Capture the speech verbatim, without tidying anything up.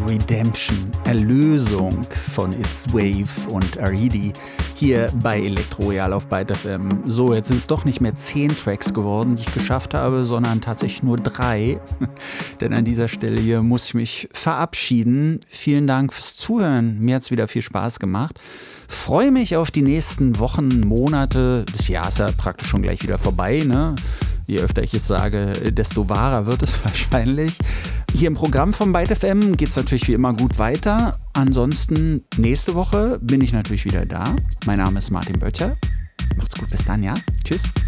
Redemption, Erlösung von It's Wave und Aridi hier bei Elektro Royal auf Byte F M. So, jetzt sind es doch nicht mehr zehn Tracks geworden, die ich geschafft habe, sondern tatsächlich nur drei. Denn an dieser Stelle hier muss ich mich verabschieden. Vielen Dank fürs Zuhören. Mir hat es wieder viel Spaß gemacht. Freue mich auf die nächsten Wochen, Monate. Das Jahr ist ja praktisch schon gleich wieder vorbei, ne? Je öfter ich es sage, desto wahrer wird es wahrscheinlich. Hier im Programm von Byte F M geht es natürlich wie immer gut weiter. Ansonsten nächste Woche bin ich natürlich wieder da. Mein Name ist Martin Böttcher. Macht's gut, bis dann, ja? Tschüss.